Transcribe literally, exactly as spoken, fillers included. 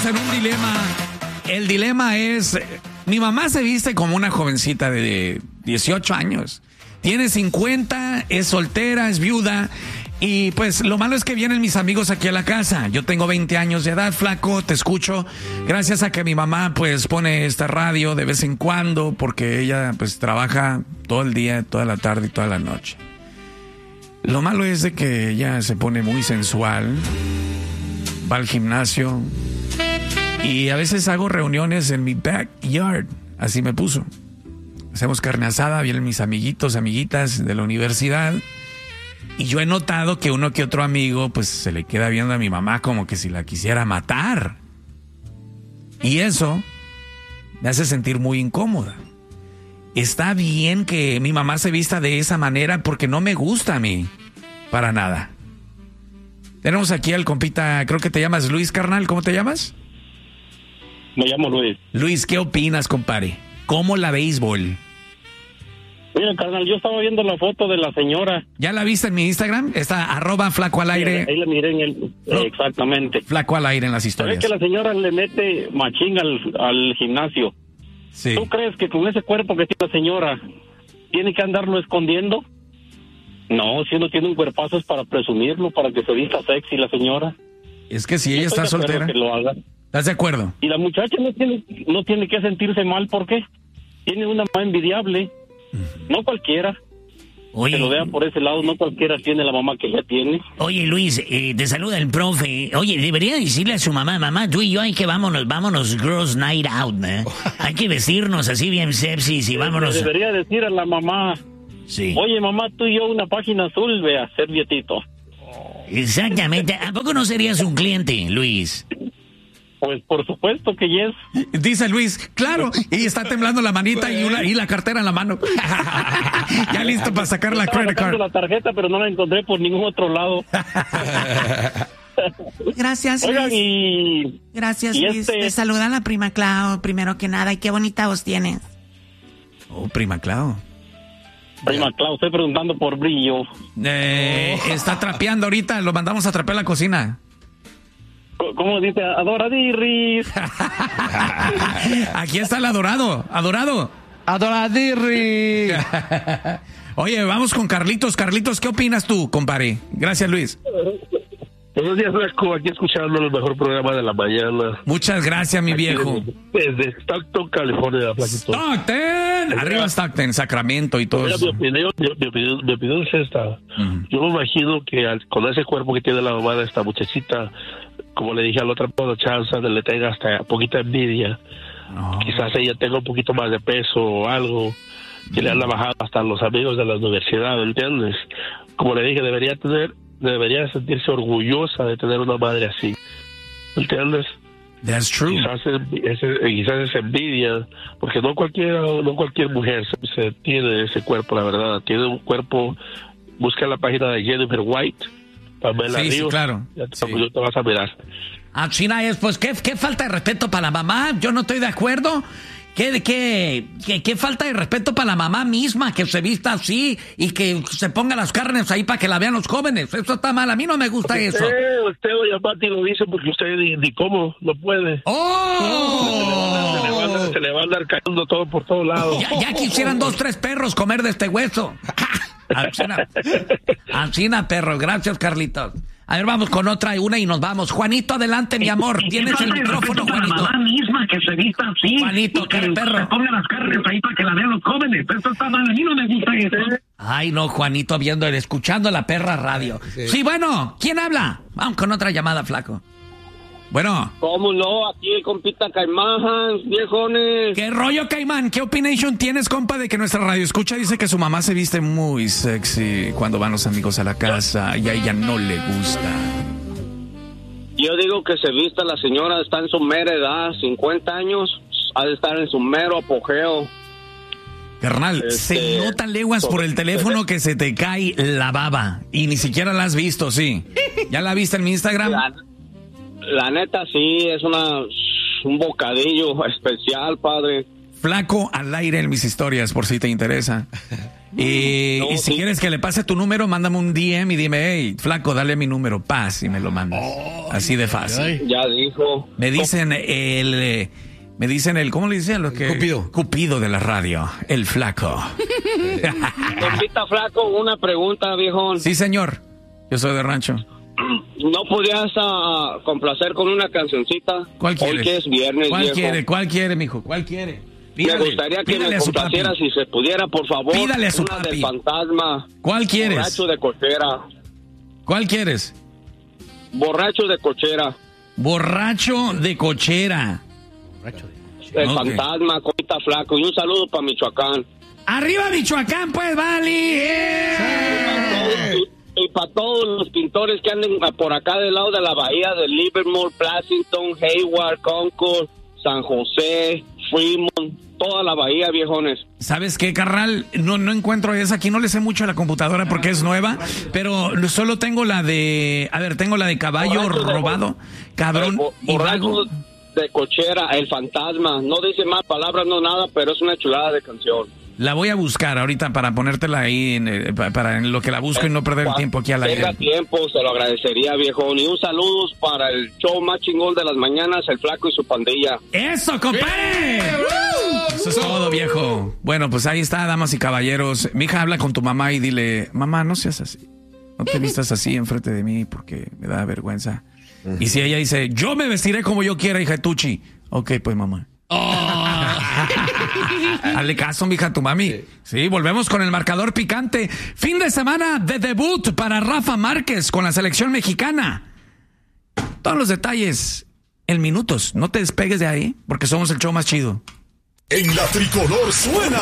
En un dilema. El dilema es, mi mamá se viste como una jovencita de dieciocho años. Tiene cincuenta, es soltera, es viuda. Y pues lo malo es que vienen mis amigos aquí a la casa. Yo tengo veinte años de edad, flaco, te escucho. Gracias a que mi mamá pues pone esta radio de vez en cuando, porque ella pues trabaja todo el día, toda la tarde y toda la noche. Lo malo es de que ella se pone muy sensual, va al gimnasio. Y a veces hago reuniones en mi backyard, así me puso. Hacemos carne asada, vienen mis amiguitos, amiguitas de la universidad. Y yo he notado que uno que otro amigo, pues se le queda viendo a mi mamá como que si la quisiera matar. Y eso me hace sentir muy incómoda. Está bien que mi mamá se vista de esa manera porque no me gusta a mí, para nada. Tenemos aquí al compita, creo que te llamas Luis, carnal, ¿cómo te llamas? Me llamo Luis. Luis, ¿qué opinas, compadre? ¿Cómo la béisbol? Mira, carnal, yo estaba viendo la foto de la señora. ¿Ya la viste en mi Instagram? Está arroba flaco al aire. Sí, ahí la miré en el... No. eh, exactamente. Flaco al aire en las historias. ¿Sabes que la señora le mete machín al, al gimnasio? Sí. ¿Tú crees que con ese cuerpo que tiene la señora tiene que andarlo escondiendo? No, si uno tiene un cuerpazo es para presumirlo, para que se vista sexy la señora. Es que si ella Yo está estoy de soltera. acuerdo que lo haga. ¿Estás de acuerdo? Y la muchacha no tiene, no tiene que sentirse mal, ¿por qué? Tiene una mamá envidiable. No cualquiera. Oye, Que lo vea por ese lado, no cualquiera tiene la mamá que ella tiene. oye Luis, eh, te saluda el profe. Oye, debería decirle a su mamá, mamá, tú y yo hay que vámonos, vámonos Girls Night Out, ¿eh? Hay que vestirnos así bien sepsis y vámonos. Le debería decir a la mamá, Sí. oye mamá, tú y yo una página azul, ve a hacer dietito. Exactamente. ¿A poco no serías un cliente, Luis? Pues por supuesto que yes. Dice Luis, claro, y está temblando la manita y, una, y la cartera en la mano. Ya listo para sacar la Estaba credit sacando card. la tarjeta, pero no la encontré por ningún otro lado. Gracias, Oigan, Luis. y... Gracias, y Luis. este- Te saluda la prima Clau, primero que nada. Y qué bonita voz tienes. Oh, prima Clau. Prima Clau, estoy preguntando por Brillo. Eh, está trapeando ahorita, lo mandamos a trapear la cocina. C- ¿Cómo dice? Adoradirris. Aquí está el adorado, adorado. Adoradirri. Oye, vamos con Carlitos. Carlitos, ¿qué opinas tú, compadre? Gracias, Luis. Buenos días, Flaco. Aquí escuchando el mejor programa de la mañana. Muchas gracias, mi viejo. Desde Stockton, California, Flaquito. Stockton, arriba Stockton, Sacramento y todo Mira, eso. mi opinión, mi, mi opinión, mi opinión es esta. Yo me imagino que al- con ese cuerpo que tiene la mamá de esta muchachita, como le dije a la otra chance, le tenga hasta poquita envidia. No. Quizás ella tenga un poquito más de peso o algo, que le han bajado hasta los amigos de la universidad, ¿entiendes? Como le dije, debería tener, debería sentirse orgullosa de tener una madre así, ¿entiendes? That's true. Quizás es, es- quizás es envidia, porque no cualquiera, no cualquier mujer se, se tiene ese cuerpo, la verdad. Tiene un cuerpo. Busca la página de Jennifer White, Pamela Sí, sí, Ríos, claro. ya te, Sí. yo te vas a mirar. Ah, China es, pues, ¿qué, qué falta de respeto para la mamá? Yo no estoy de acuerdo. ¿Qué, qué, qué, qué falta de respeto para la mamá misma que se vista así y que se ponga las carnes ahí para que la vean los jóvenes? Eso está mal, a mí no me gusta eso. Usted, usted, doña Pati, lo dice porque usted ni, ni cómo, no puede. ¡Oh! Se le, va a andar, se le va a andar cayendo todo por todos lados. Ya, ya quisieran dos, tres perros comer de este hueso. Ancina, Ancina, perro. Gracias, Carlitos. A ver, vamos con otra y una y nos vamos. Juanito, adelante, mi amor. Tienes el micrófono, Juanito. misma que se vista así. Juanito, cara de perro. ponga las carnes ahí para que la vean los jóvenes. Eso está mal, a mí no me gusta eso. Ay, no, Juanito, viendo, escuchando la perra radio. Sí, bueno, ¿quién habla? Vamos con otra llamada, flaco. Bueno, ¿Cómo no? Aquí el compita Caimán, viejones. ¿qué rollo, Caimán? ¿Qué opinión tienes, compa, de que nuestra radio escucha dice que su mamá se viste muy sexy cuando van los amigos a la casa y a ella no le gusta? Yo digo que se vista la señora, está en su mera edad, cincuenta años, ha de estar en su mero apogeo. Carnal, Este, se notan leguas por el teléfono que se te cae la baba y ni siquiera la has visto, sí. ¿Ya la viste en mi Instagram? La, la neta sí, es una un bocadillo especial, padre. Flaco al aire en mis historias, por si te interesa. Y, No, y si sí. quieres que le pase tu número, mándame un D M y dime, hey, flaco, dale mi número, paz, y me lo mandas. Así de fácil. Ya dijo. Me dicen el, eh, me dicen el, ¿cómo le dicen los que? Cupido. Cupido de la radio, el flaco. Compita flaco, una pregunta, viejón. Sí, señor. Yo soy de rancho. ¿No podrías ah, complacer con una cancioncita? ¿Cuál Hoy quieres? que es viernes, ¿Cuál viejo. quiere? ¿Cuál quiere, mijo? ¿Cuál quiere? Me Pídale, gustaría que pídale me a su papi. complaciera si se pudiera, por favor. Pídale a su una papi. del fantasma. ¿Cuál quieres? Borracho de cochera. ¿Cuál quieres? Borracho de cochera. Borracho de cochera. El Ok. fantasma, compita flaco. Y un saludo para Michoacán. ¡Arriba Michoacán, pues, Vali! ¡Eh! Y, y para todos los pintores que anden por acá del lado de la bahía de Livermore, Pleasanton, Hayward, Concord, San José, Fremont, toda la bahía, viejones. ¿Sabes qué, carnal? No, no encuentro esa aquí, no le sé mucho a la computadora porque es nueva, pero solo tengo la de, a ver, tengo la de caballo Borracho de- robado, cabrón El bo- y borracho vago. de cochera, el fantasma. No dice más palabras, no nada, pero es una chulada de canción. La voy a buscar ahorita para ponértela ahí, en, eh, pa- para en lo que la busco y no perder el tiempo aquí al Tenga aire. tiempo, se lo agradecería, viejón. Y un saludo para el show más chingón de las mañanas, el flaco y su pandilla. ¡Eso, compadre! Eso es todo, viejo. Bueno, pues ahí está, damas y caballeros. Mi hija, habla con tu mamá y dile, mamá, no seas así. No te vistas así enfrente de mí porque me da vergüenza. Y si ella dice, yo me vestiré como yo quiera, hija de Tuchi. Ok, pues mamá. Hazle caso, mija, a tu mami. Sí, volvemos con el marcador picante. Fin de semana de debut para Rafa Márquez con la selección mexicana. Todos los detalles en minutos. No te despegues de ahí porque somos el show más chido. En la tricolor suena